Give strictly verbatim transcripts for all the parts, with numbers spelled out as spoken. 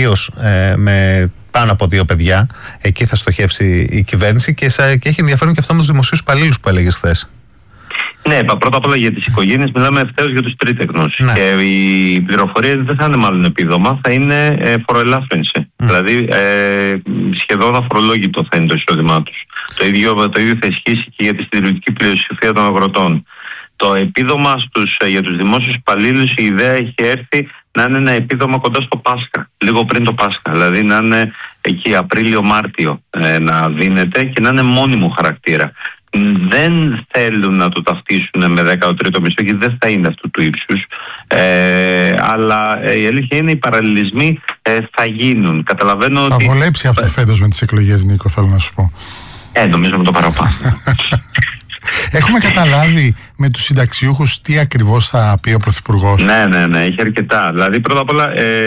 ιδίως ε, με πάνω από δύο παιδιά. Εκεί θα στοχεύσει η κυβέρνηση και, σα, και έχει ενδιαφέρον και αυτό με τους δημοσίους υπαλλήλους που έλεγες χθες. Ναι, πρώτα απ' όλα για τις οικογένειες μιλάμε ευθέως για τους τρίτεκνους. Ναι. Και οι πληροφορίες δεν θα είναι μάλλον επίδομα, θα είναι ε, φοροελάφρυνση. Mm. Δηλαδή ε, σχεδόν αφορολόγητο θα είναι το εισόδημά τους. Το ίδιο, το ίδιο θα ισχύσει και για τη συντηρητική πλειοψηφία των αγροτών. Το επίδομα στους, για τους δημόσιους υπαλλήλους, η ιδέα έχει έρθει να είναι ένα επίδομα κοντά στο Πάσχα, λίγο πριν το Πάσχα. Δηλαδή να είναι εκεί Απρίλιο-Μάρτιο ε, να δίνεται και να είναι μόνιμο χαρακτήρα. Δεν θέλουν να το ταυτίσουν με δέκατο τρίτο μισθό γιατί δεν θα είναι αυτού του ύψους. Ε, αλλά ε, η αλήθεια είναι οι παραλληλισμοί ε, θα γίνουν. Καταλαβαίνω θα ότι... βολέψει αυτό φέτος με τις εκλογές, Νίκο, θέλω να σου πω. Ε, νομίζω με το παραπάνω. Έχουμε καταλάβει με τους συνταξιούχους τι ακριβώς θα πει ο Πρωθυπουργός? Ναι, ναι, ναι, έχει αρκετά. Δηλαδή πρώτα απ' όλα ε,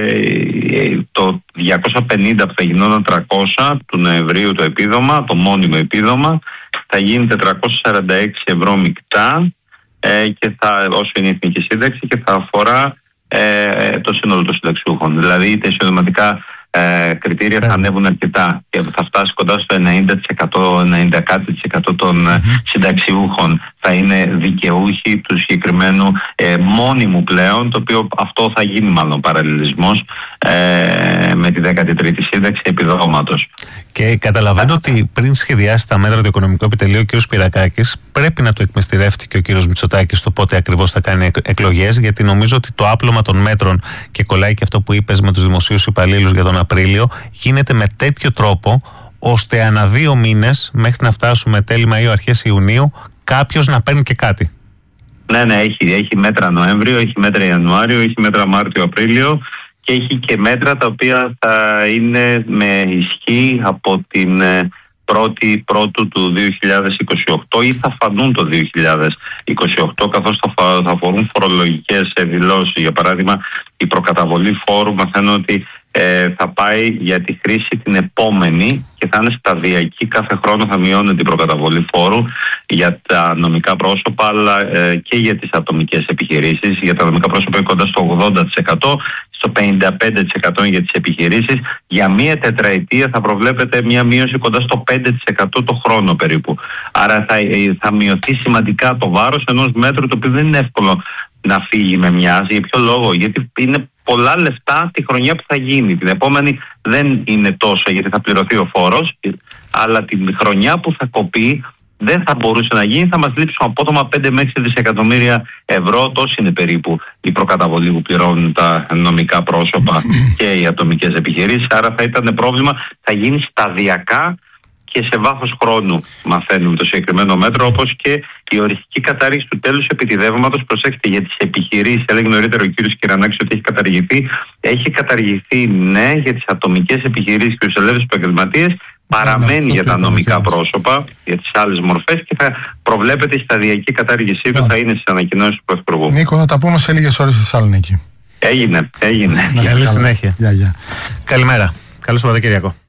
το διακόσια πενήντα που θα γινόταν τριακόσια του Νοεμβρίου το επίδομα, το μόνιμο επίδομα, θα γίνει τετρακόσια σαράντα έξι ευρώ μεικτά ε, και θα, όσο είναι η εθνική σύνταξη, και θα αφορά ε, το σύνολο των συνταξιούχων. Δηλαδή τα εισοδηματικά ε, κριτήρια θα ανέβουν αρκετά και θα φτάσει κοντά στο ενενήντα τοις εκατό, ενενήντα τοις εκατό των mm-hmm. συνταξιούχων θα είναι δικαιούχοι του συγκεκριμένου ε, μόνιμου πλέον, το οποίο αυτό θα γίνει μάλλον παραλληλισμός ε, με τη δέκατη τρίτη σύνταξη επιδόματος. Και καταλαβαίνω ότι πριν σχεδιάσει τα μέτρα του Οικονομικού Επιτελείου ο κ. Σπυρακάκης πρέπει να το εκμεστηρεύτηκε και ο κ. Μητσοτάκης το πότε ακριβώς θα κάνει εκλογές, γιατί νομίζω ότι το άπλωμα των μέτρων, και κολλάει και αυτό που είπες με τους δημοσίους υπαλλήλους για τον Απρίλιο, γίνεται με τέτοιο τρόπο ώστε ανά δύο μήνες μέχρι να φτάσουμε τέλη Μαΐου αρχές Ιουνίου κάποιος να παίρνει και κάτι. Ναι, ναι, έχει, έχει μέτρα Νοέμβριο, έχει μέτρα Ιανουάριο, έχει μέτρα Μάρτιο, Απρίλιο και έχει και μέτρα τα οποία θα είναι με ισχύ από την πρώτη Πρώτου του δύο χιλιάδες είκοσι οκτώ ή θα φανούν το δύο χιλιάδες είκοσι οκτώ, καθώς θα, θα αφορούν φορολογικές δηλώσεις. Για παράδειγμα, η προκαταβολή φόρου μαθαίνω ότι ε, θα πάει για τη χρήση την επόμενη και θα είναι σταδιακή. Κάθε χρόνο θα μειώνεται η προκαταβολή φόρου για τα νομικά πρόσωπα αλλά ε, και για τις ατομικές επιχειρήσεις. Για τα νομικά πρόσωπα είναι κοντά στο ογδόντα τοις εκατό, στο πενήντα πέντε τοις εκατό για τις επιχειρήσεις. Για μία τετραετία θα προβλέπεται μία μείωση κοντά στο πέντε τοις εκατό το χρόνο περίπου. Άρα θα, θα μειωθεί σημαντικά το βάρος ενός μέτρου, το οποίο δεν είναι εύκολο να φύγει με μοιάζει. Για ποιο λόγο? Γιατί είναι πολλά λεφτά τη χρονιά που θα γίνει. Την επόμενη δεν είναι τόσο, γιατί θα πληρωθεί ο φόρος, αλλά την χρονιά που θα κοπεί δεν θα μπορούσε να γίνει. Θα μας λείψουν απότομα πέντε με έξι δισεκατομμύρια ευρώ. Τόσο είναι περίπου η προκαταβολή που πληρώνουν τα νομικά πρόσωπα και οι ατομικές επιχειρήσεις. Άρα θα ήταν πρόβλημα. Θα γίνει σταδιακά και σε βάθος χρόνου, μαθαίνουμε το συγκεκριμένο μέτρο, όπως και η οριστική κατάργηση του τέλους επιτιδεύματος. Προσέξτε, για τις επιχειρήσεις, έλεγε νωρίτερα ο κύριος Κυρανάκης ότι έχει καταργηθεί. Έχει καταργηθεί, ναι, για τις ατομικές επιχειρήσεις και τους ελεύθερους επαγγελματίες. Παραμένει ναι, για τα νομικά πρόσωπα, για τις άλλες μορφές, και θα προβλέπεται η σταδιακή κατάργησή του, θα είναι στις ανακοινώσεις του Πρωθυπουργού. Νίκο, θα τα πούμε σε λίγες ώρες στη Θεσσαλονίκη. Έγινε, έγινε. Καλή συνέχεια. Γεια, γεια. Καλημέρα. Καλό Σαββατοκύριακο.